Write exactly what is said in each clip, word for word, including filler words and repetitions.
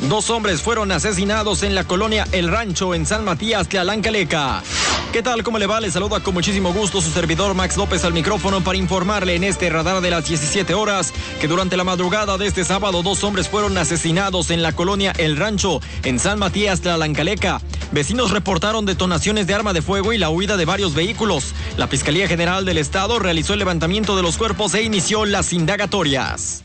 Dos hombres fueron asesinados en la colonia El Rancho, en San Matías, Tlalancalecca. ¿Qué tal? ¿Cómo le va? Le saluda con muchísimo gusto su servidor Max López al micrófono para informarle en este radar de las diecisiete horas que durante la madrugada de este sábado dos hombres fueron asesinados en la colonia El Rancho, en San Matías, Tlalancalecca. Vecinos reportaron detonaciones de arma de fuego y la huida de varios vehículos. La Fiscalía General del Estado realizó el levantamiento de los cuerpos e inició las indagatorias.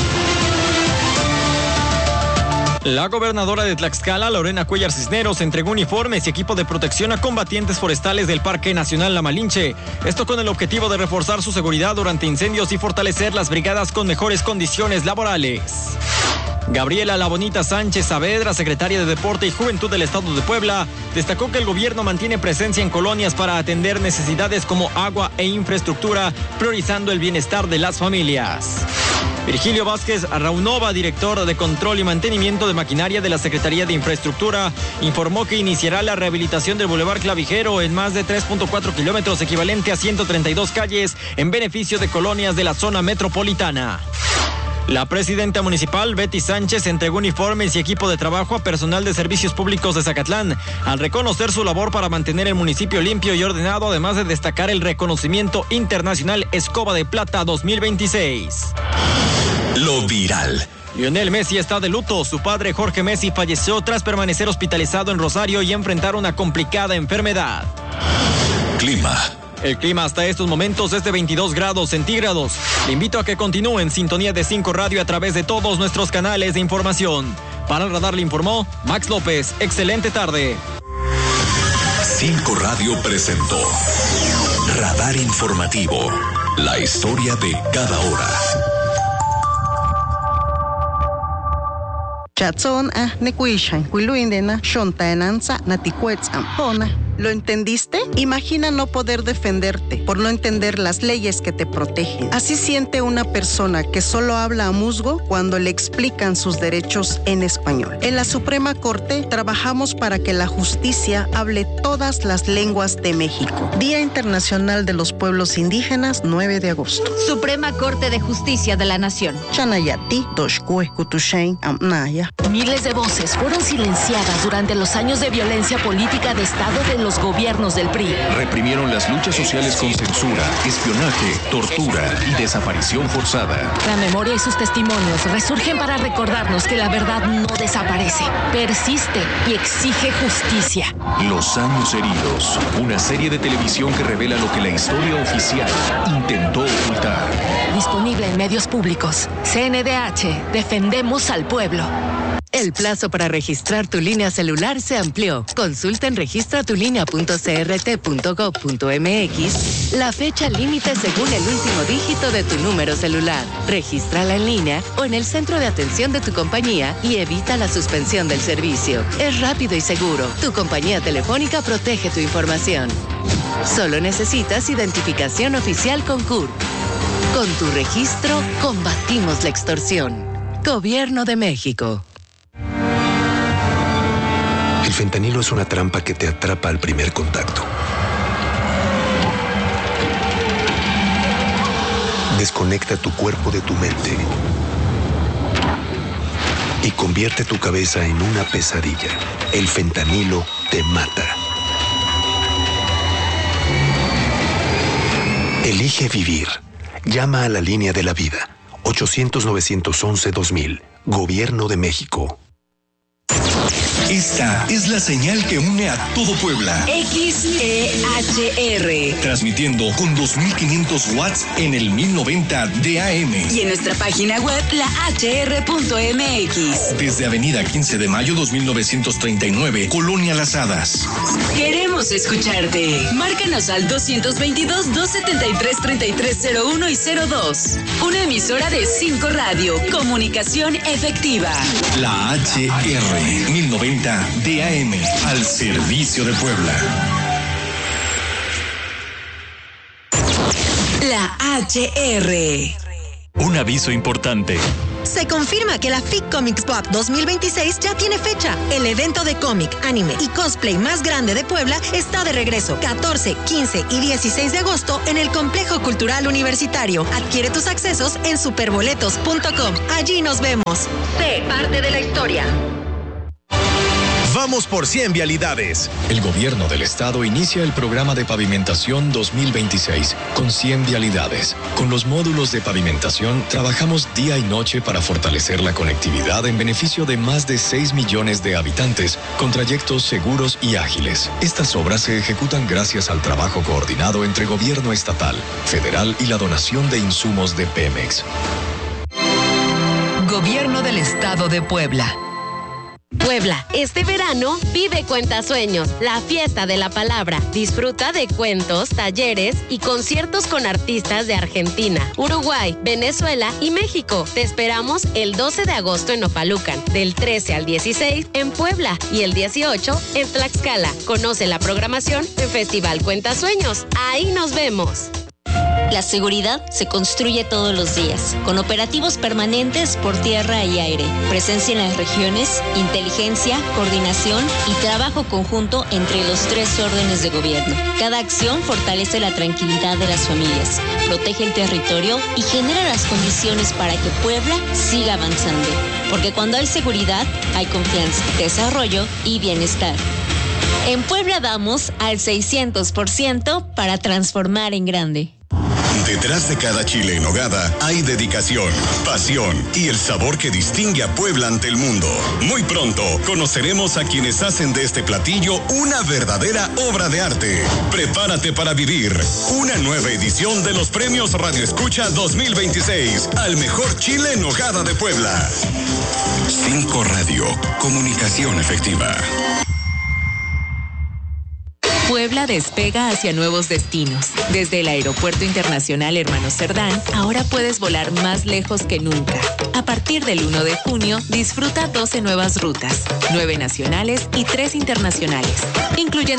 La gobernadora de Tlaxcala, Lorena Cuellar Cisneros, entregó uniformes y equipo de protección a combatientes forestales del Parque Nacional La Malinche. Esto con el objetivo de reforzar su seguridad durante incendios y fortalecer las brigadas con mejores condiciones laborales. Gabriela La Bonita Sánchez Saavedra, secretaria de Deporte y Juventud del Estado de Puebla, destacó que el gobierno mantiene presencia en colonias para atender necesidades como agua e infraestructura, priorizando el bienestar de las familias. Virgilio Vázquez Raunova, director de Control y Mantenimiento de Maquinaria de la Secretaría de Infraestructura, informó que iniciará la rehabilitación del Boulevard Clavijero en más de tres punto cuatro kilómetros, equivalente a ciento treinta y dos calles, en beneficio de colonias de la zona metropolitana. La presidenta municipal, Betty Sánchez, entregó uniformes y equipo de trabajo a personal de servicios públicos de Zacatlán, al reconocer su labor para mantener el municipio limpio y ordenado, además de destacar el reconocimiento internacional Escoba de Plata dos mil veintiséis. Lo viral. Lionel Messi está de luto. Su padre, Jorge Messi, falleció tras permanecer hospitalizado en Rosario y enfrentar una complicada enfermedad. Clima. El clima hasta estos momentos es de veintidós grados centígrados. Le invito a que continúe en sintonía de cinco Radio a través de todos nuestros canales de información. Para el radar le informó Max López. Excelente tarde. cinco Radio presentó Radar Informativo. La historia de cada hora. Chatson a nekuishan, kuiluindena, shontaenanza, naticuetzam, hona. ¿Lo entendiste? Imagina no poder defenderte por no entender las leyes que te protegen. Así siente una persona que solo habla a musgo cuando le explican sus derechos en español. En la Suprema Corte trabajamos para que la justicia hable todas las lenguas de México. Día Internacional de los Pueblos Indígenas, nueve de agosto. Suprema Corte de Justicia de la Nación. Chanayati, Doshkue, Kutushain, Amnaya. Miles de voces fueron silenciadas durante los años de violencia política de Estado de los gobiernos del P R I. Reprimieron las luchas sociales con censura, espionaje, tortura y desaparición forzada. La memoria y sus testimonios resurgen para recordarnos que la verdad no desaparece, persiste y exige justicia. Los años heridos, una serie de televisión que revela lo que la historia oficial intentó ocultar. Disponible en medios públicos. C N D H, defendemos al pueblo. El plazo para registrar tu línea celular se amplió. Consulta en registra tu línea punto c r t punto gov punto m x la fecha límite según el último dígito de tu número celular. Regístrala en línea o en el centro de atención de tu compañía y evita la suspensión del servicio. Es rápido y seguro. Tu compañía telefónica protege tu información. Solo necesitas identificación oficial con C U R. Con tu registro, combatimos la extorsión. Gobierno de México. El fentanilo es una trampa que te atrapa al primer contacto. Desconecta tu cuerpo de tu mente y convierte tu cabeza en una pesadilla. El fentanilo te mata. Elige vivir. Llama a la línea de la vida. ochocientos, novecientos once, dos mil. Gobierno de México. Esta es la señal que une a todo Puebla. X E H R. Transmitiendo con dos mil quinientos watts en el mil noventa D A M. Y en nuestra página web, la h r punto m x. Desde Avenida quince de mayo dos mil novecientos treinta y nueve, Colonia Las Hadas. Queremos escucharte. Márcanos al doscientos veintidós, doscientos setenta y tres, treinta y tres cero uno y cero dos. Una emisora de cinco Radio. Comunicación efectiva. La H R mil noventa D A M, al servicio de Puebla. La H R. Un aviso importante. Se confirma que la F I C Comics Pop dos mil veintiséis ya tiene fecha. El evento de cómic, anime y cosplay más grande de Puebla está de regreso. catorce, quince y dieciséis de agosto en el Complejo Cultural Universitario. Adquiere tus accesos en superboletos punto com. Allí nos vemos. Sé parte de la historia. Vamos por cien vialidades. El gobierno del estado inicia el programa de pavimentación dos mil veintiséis con cien vialidades. Con los módulos de pavimentación trabajamos día y noche para fortalecer la conectividad en beneficio de más de seis millones de habitantes con trayectos seguros y ágiles. Estas obras se ejecutan gracias al trabajo coordinado entre gobierno estatal, federal y la donación de insumos de Pemex. Gobierno del Estado de Puebla. Puebla, este verano vive Cuentasueños, la fiesta de la palabra. Disfruta de cuentos, talleres y conciertos con artistas de Argentina, Uruguay, Venezuela y México. Te esperamos el doce de agosto en Opalucan, del trece al dieciséis en Puebla y el dieciocho en Tlaxcala. Conoce la programación en Festival Cuentasueños. Ahí nos vemos. La seguridad se construye todos los días, con operativos permanentes por tierra y aire, presencia en las regiones, inteligencia, coordinación y trabajo conjunto entre los tres órdenes de gobierno. Cada acción fortalece la tranquilidad de las familias, protege el territorio y genera las condiciones para que Puebla siga avanzando. Porque cuando hay seguridad, hay confianza, desarrollo y bienestar. En Puebla vamos al seiscientos por ciento para transformar en grande. Detrás de cada chile en nogada hay dedicación, pasión y el sabor que distingue a Puebla ante el mundo. Muy pronto conoceremos a quienes hacen de este platillo una verdadera obra de arte. Prepárate para vivir una nueva edición de los Premios Radio Escucha dos mil veintiséis al mejor chile en nogada de Puebla. Cinco Radio, comunicación efectiva. Puebla despega hacia nuevos destinos. Desde el Aeropuerto Internacional Hermanos Cerdán, ahora puedes volar más lejos que nunca. A partir del uno de junio, disfruta doce nuevas rutas, nueve nacionales y tres internacionales, incluyendo